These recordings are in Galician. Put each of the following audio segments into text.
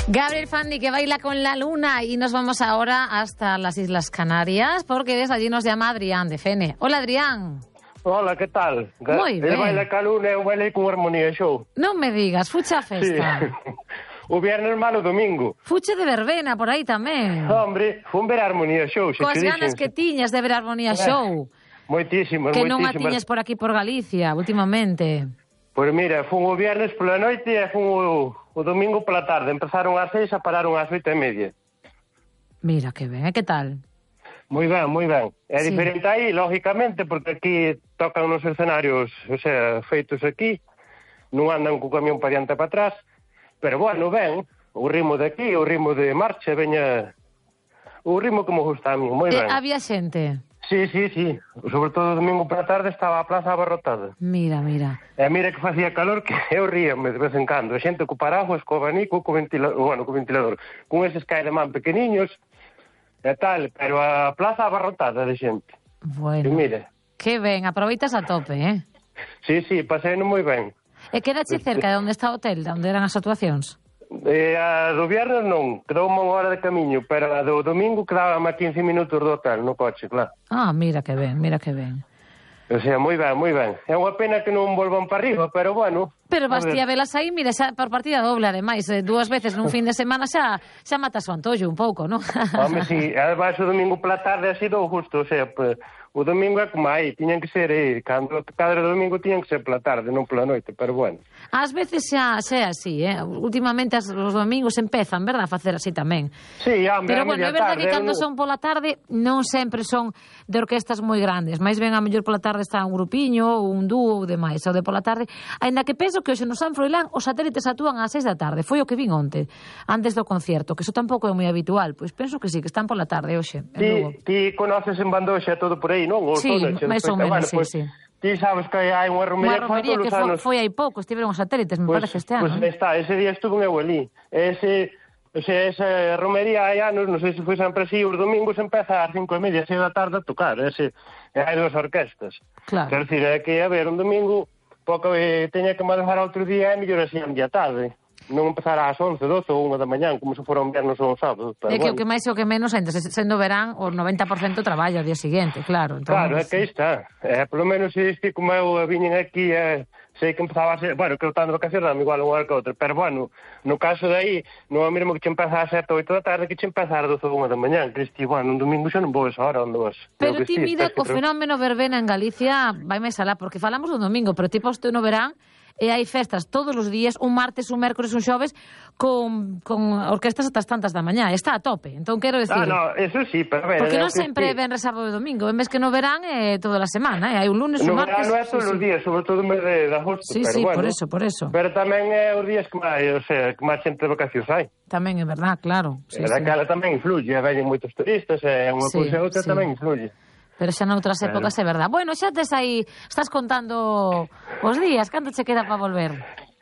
Gabriel Fandi, que baila con la luna, y nos vamos ahora hasta las Islas Canarias porque desde allí nos llama Adrián de Fene. Hola, Adrián. Hola, que tal? Moi ben. El baila ca luna e o baila con Armonía Show. Non me digas, fucha a festa. Sí. O viernes malo domingo. Fuche de verbena por aí tamén. Hombre, fun ver a Armonía Show. Coas ganas que tiñas de ver a Armonía Show. Moitísimas, que non a tiñas por aquí por Galicia últimamente. Pois mira, fun o viernes pola noite e fun o domingo pola tarde. Empezaron ás 6 e pararon ás 8:30. Mira, que ben, e que tal? Moi ben, moi ben. É Sí. diferente aí, lógicamente, porque aquí tocan nos escenarios, o sea, feitos aquí, non andan co camión para diante e para atrás, pero bueno, ben, o ritmo de aquí, o ritmo de marcha, veña, o ritmo que me gusta a mí, moi ben. Había xente? Sí, sí, sí, sobre todo o domingo pola tarde estaba a plaza abarrotada. Mira, mira. E mira que facía calor que eu ríame de vez en cando, a xente co paraguas, co abanico, co ventilador, con eses caereman pequeniños, e tal, pero a plaza abarrotada de xente. Bueno, E mire, que ben, aproveitas a tope, eh? sí, sí, paseino moi ben. E quedache cerca de onde está o hotel, de onde eran as actuacións? A do viernes non, quedou unha hora de camiño, pero a do domingo quedaba máis 15 minutos do hotel, no coche, claro. Ah, mira que ben, mira que ben. O sea, moi ben, moi ben. É unha pena que non volvan para arriba, pero bueno. Pero bastía velas aí, mira, xa por partida doble, ademais, dúas veces nun fin de semana xa matas o antollo un pouco, non? Home, si, ademais o domingo pola tarde ha sido justo, o sea, pues, o domingo é como aí, tiñan que ser, cando cada domingo tiñan que ser pola tarde, non pola noite, pero bueno. Ás veces xa é así, últimamente os domingos empezan, verdad, a facer así tamén. Sí, home, pero bueno, é verdad que cando no... son pola tarde non sempre son de orquestas moi grandes, máis ben a mellor pola tarde está un grupiño, un dúo ou demais, ou de pola tarde, aínda que penso que hoxe no San Froilán os satélites actúan ás 6 da tarde, foi o que vin onte, antes do concierto, que iso tampouco é moi habitual, pois penso que sí, que están pola tarde hoxe. Ti conoces en Bandoxa todo por aí, non? O sí, máis ou menos, sí, sí. Ti sabes que hai unha romería que foi hai pouco, estiveron os satélites, me parece este ano. Pois está, ese día estuve eu ali. O sea, esa romería hai anos, non sei se foi sempre así, os domingos empeza ás 5:30, 6 da tarde a tocar, hai dúas orquestas. Claro. Quer dizer, é que, a ver, un domingo, pouco teña que manejar outro día, é mellor así a media tarde. Non empezar ás 11, 12 ou 1 da mañán, como se fora un viernes ou un sábado. É que o que máis e o que menos, sendo verán, o 90% traballa o día seguinte, claro. Entón, claro, é que aí está. Polo menos, este, como eu viñen aquí, sei que empezaba a ser, bueno, que eu estando de vacacións dame igual unha que outra, pero bueno, no caso de aí, non é mesmo que che empeza a 7 ou 8 da tarde que che empeza a 12 ou 1 da mañán, que este, bueno, un domingo xa non vou esa hora onde vas. Pero ti mira o fenómeno verbena en Galicia vai máis alá, porque falamos do domingo, pero tipo este no verán, e hai festas todos os días, un martes, un mércores, un xoves, con orquestas ata as tantas da mañá, está a tope. Entón, quero decir... no, eso sí, pero a ver... Porque non sempre ven sábado e domingo, en vez que no verán é toda a semana, hai un lunes, un martes... No verán non é todos os días, sobre todo o mes de agosto, sí, pero sí, bueno... por eso. Pero tamén é os días que máis, o sea, que máis xente de vacacións hai. Tamén é verdad, claro. Sí, daquela tamén influye, veñen moitos turistas, e unha cousa e outra tamén influye. Pero xa noutras épocas é verdad. Bueno, xa tes aí, estás contando os días, canto che queda para volver?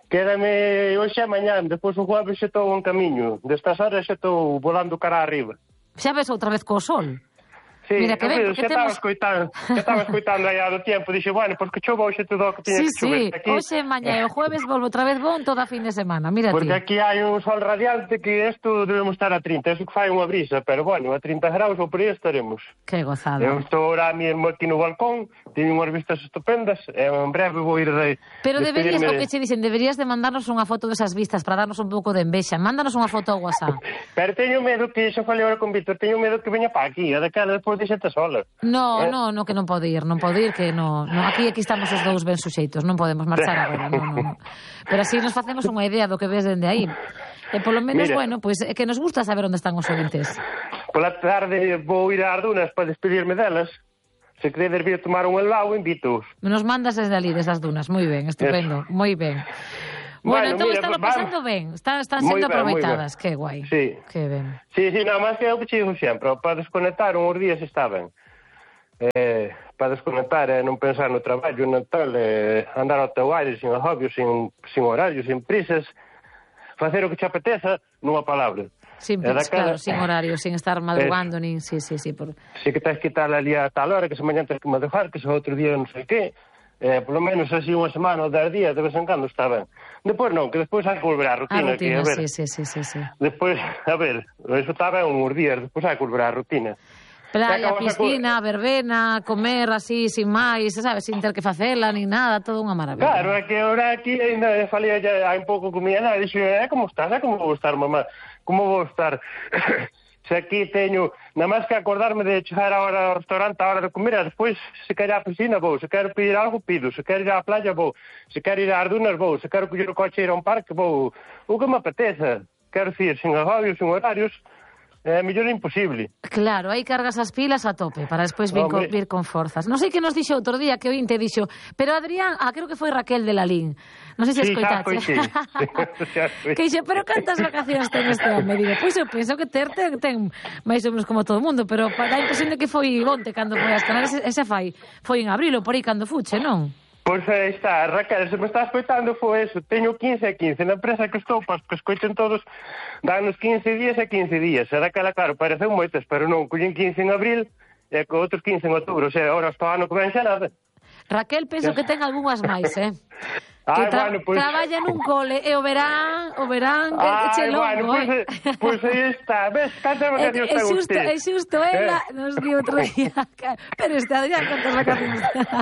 Quédame hoxe e mañán, depois o jueves xa estou en camiño. Destas horas xa estou volando cara arriba. Xa ves outra vez co sol? Sí, mira que ben, xa estaba escoitando aí do tempo, dixe, bueno, pois que chova hoxe todo o que tiña que chover aquí. Hoxe, mañá e o jueves volvo outra vez bon toda a fin de semana, mira ti. Porque aquí hai un sol radiante que isto debemos estar a 30, eso que fai unha brisa, pero bueno, a 30 graus ou por aí estaremos. Que gozada. Eu estou ahora mesmo aquí no balcón, teño unhas vistas estupendas, e en breve vou ir de... Pero deberías, o que che dicen, deberías de mandarnos unha foto desas vistas para darnos un pouco de envexa, mándanos unha foto ao WhatsApp. Pero teño medo que, xa falei agora con Víctor, teño medo que veña para aquí, a daquela despois de xente sola. No, que non pode ir, que no. Aquí estamos os dous ben suxeitos, non podemos marchar agora, no. Pero así nos facemos unha idea do que ves dende aí. E polo menos, mira, bueno, pois que nos gusta saber onde están os ouvintes. Pola tarde vou ir ás dunas para despedirme delas. Se queredes vir a tomar un helado, invito-os. Nos mandas desde ali, desde as dunas, moi ben, estupendo, moi ben. Bueno, entón están pasando ben, están sendo aproveitadas, que guai. Sí. Que ben. Sí, nada máis que é o que che digo sempre, para desconectar uns días está ben. Para desconectar e non pensar no traballo, no tal, andar ao teu aire, sin agobios, sin horarios, sin prisas, facer o que te apeteza, nunha palabra. Claro, sin horario, sin estar madrugando, nin... Sí. Si que tens que estar ali a tal hora, que se mañan tens que madrugar, que se outro día non sei que, Polo menos así unha semana ou 10 días, de vez en cando está ben. Depois non, que despois hai que volver á rutina. A rutina, que, a ver, sí. Despois, a ver, eso está ben uns días, despois hai que volver á rutina. Playa, piscina, verbena, comer así, sin máis, sabes, sin ter que facela, nin nada, todo unha maravilla. Claro, é que ahora aquí ainda falei hai un pouco comida nada, dixo, como estás? Como vou estar, mamá? Como vou estar? Se aquí teño, nada máis que acordarme de chegar a hora ao restaurante a hora de comer, e despois, se quero ir á piscina, vou, se quero pedir algo, pido, se quero ir á playa, vou, se quero ir ás dunas, vou, se quero coller o coche e ir a un parque, vou, o que me apeteza. Quero dicir, sin agobios, sin horarios, é mellor imposible. Claro, aí cargas as pilas a tope para despois vir con forzas. Non sei que nos dixo outro día, que ointe dixo, pero Adrián, creo que foi Raquel de Lalín. Non sei se escoitaste. Sí. Que dixe, pero cantas vacacións ten este home? Digo, pois eu penso que ten máis ou menos como todo o mundo, pero dá a impresión de que foi onte cando foi as Canarias, ese foi en abril ou por aí cando fuche, non? Pois está, Raquel, se me está escoitando foi eso, teño 15 e 15, na empresa que estou, para que escoiten todos, danos 15 días e 15 días, e daquela, claro, pareceu moitas, pero non, collen 15 en abril e co outros 15 en outubro, o sea, ahora hasta o ano que ven xa nada. Raquel, penso que ten algunhas máis, que traballa nun cole e o verán che longo, Pois aí está, ves, cantas vacacións ten usted? É xusto, ela nos dio outro día, pero este Adrián, cantas vacacións?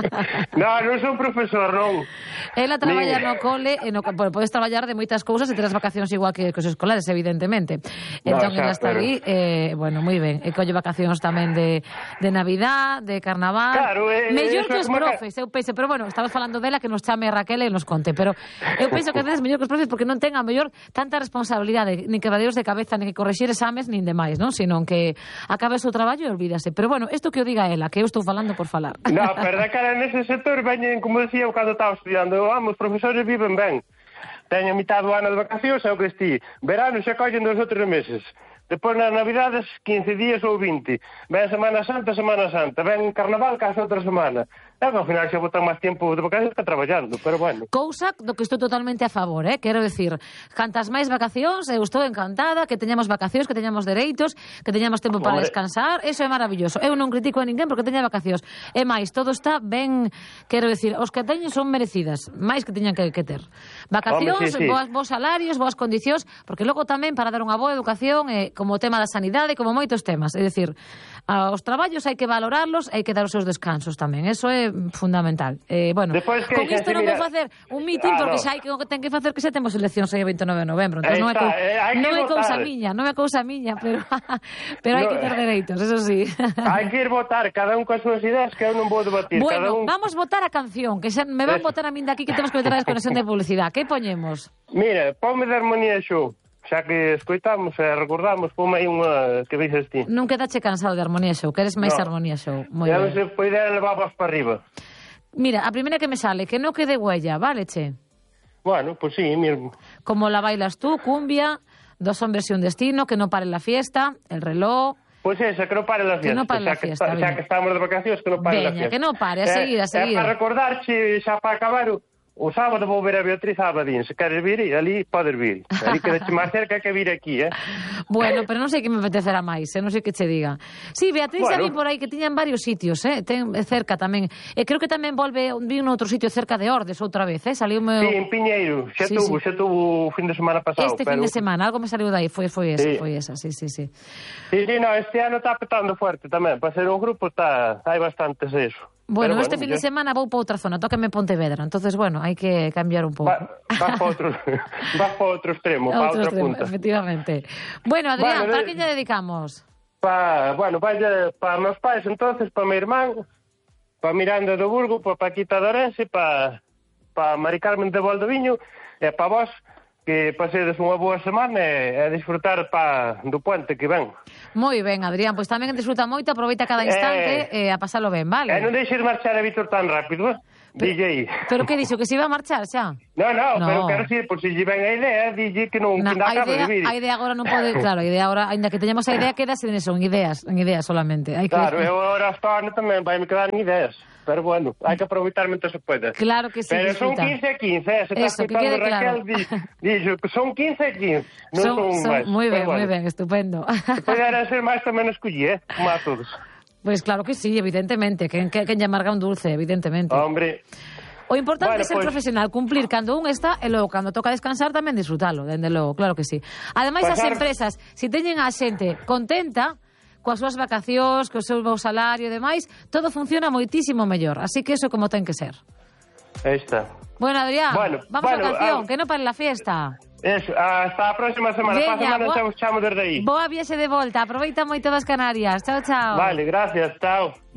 Non son profesor, non. Ela traballa no cole, podes traballar de moitas cousas e ter as vacacións igual que os escolares, evidentemente. Entón, ela está ali, bueno, moi ben, e colle vacacións tamén de Navidad, de Carnaval, mellor que os profes, eu penso, pero bueno, estamos falando dela, que nos chame Raquel e nos conte, pero eu penso que a veces mellor que os profes porque non ten a mellor tanta responsabilidade, nin quebraderos de cabeza, nin que correxir exames, nin demais, non? Sino que acabe o seu traballo e olvídase. Pero bueno, isto que o diga ela, que eu estou falando por falar. No, pero da cara nese sector veñen, como decía eu cando estaba estudiando, os profesores viven ben. Teñen mitad do ano de vacacións, é o que esti. Verano xa collen 2 ou 3 meses. Depois nas Navidades 15 días ou 20. Ven Semana Santa, ven Carnaval case outra semana. E ao final xa botan máis tempo de vacacións que traballando, pero bueno. Cousa do que estou totalmente a favor, quero decir, cantas máis vacacións, eu estou encantada, que teñamos vacacións, que teñamos dereitos, que teñamos tempo para descansar, eso é maravilloso. Eu non critico a ninguén porque teña vacacións. E máis, todo está ben, quero decir, os que teñen son merecidas, máis que teñan que ter. Vacacións, bons salarios, boas condicións, porque logo tamén para dar unha boa educación, como o tema da sanidade, como moitos temas, é dicir, os traballos hai que valorarlos, hai que dar os seus descansos tamén, eso é fundamental. Bueno, con isto non vou facer un mitin porque xa hai que ten que facer que xa temos eleccións aí o 29 de novembro, entón non é cousa miña, pero hai que ter dereitos, eso sí. Hai que ir votar, cada un coas súas ideas, que eu non vou debatir. Bueno, vamos votar a canción, que xa me van votar a min daqui que temos que meter a desconexión de publicidade. Que poñemos? Mira, ponme de Armonía Show. Xa que escoitamos e recordamos, pome aí unha que dices ti. Non quedache cansado de Armonía Show, queres máis Armonía Show. Moi ben. Se poidera levábamos para arriba. Mira, a primeira que me sale, que no quede huella, vale, che? Bueno, pues sí, mismo. Como la bailas tú, cumbia, 2 hombres y un destino, que no pare la fiesta, el reloj... Pues esa, que no pare la fiesta. Que no pare la fiesta, xa que estamos de vacacións, que no pare la fiesta. Que no pare, a seguir, a seguir. Para recordar, xa para acabar... O sábado vou ver a Beatriz Abadín. Se queres vir, ali podes vir. Ali quedaste máis cerca que vir aquí, Bueno, pero non sei que me apetecerá máis, non sei que che diga. Sí, Beatriz xa vi por aí que tiñan varios sitios, ten cerca tamén. E creo que tamén vi un outro sitio cerca de Ordes outra vez, saliu meu... Sí, en Piñeiro, xa tuvo o fin de semana pasado. Fin de semana, algo me saliu dai, foi esa, sí. Sí, no, este ano está petando fuerte tamén, para ser un grupo hai bastantes eso. Bueno, este fin de semana vou para outra zona, tócame Pontevedra, entonces, bueno, hai que cambiar un pouco. Vas para outro extremo, para outra punta. Efectivamente. Bueno, Adrián, para que lle dedicamos? Para meus pais, entonces, para meu irmán, para Miranda do Burgo, para Paquita de Orense, para Mari Carmen de Valdoviño, e para vos, que pasedes unha boa semana e disfrutar do puente que ven. Moi ben, Adrián, pois tamén disfruta moito, aproveita cada instante a pasalo ben, vale? E non deixes marchar a Víctor tan rápido, DJ. Pero que dixo, que se iba a marchar xa? No, pero quero dicir, por si lle ven a idea, DJ que non acaba de vivir. A idea agora non pode, claro, a idea agora, ainda que teñamos a idea, quedase en eso, en ideas solamente. Claro, eu agora hasta tamén vai me quedar en ideas. Pero bueno, hai que aproveitar mentre se pueda. Claro que sí, pero disfruta. Son 15 e 15, se está escutando Raquel, dixo que son 15 e 15, non son máis. Moi ben, estupendo. Se podera ser máis tamén escollí, como a todos. Pois claro que sí, evidentemente, que lle amarga un dulce, evidentemente. Hombre... O importante é ser pues, profesional, cumplir cando un está e logo cando toca descansar tamén disfrutalo, dende logo, claro que sí. Ademais, as empresas, se teñen a xente contenta coas súas vacacións, co seu salario e demais, todo funciona moitísimo mellor. Así que eso como ten que ser. Aí está. Bueno, Adrián, vamos á canción, que non pare la fiesta. Eso, hasta a próxima semana. Veña, Para a semana chamo desde aí. Boa viaxe de volta, aproveita moito das Canarias. Chao, chao. Vale, gracias, chao.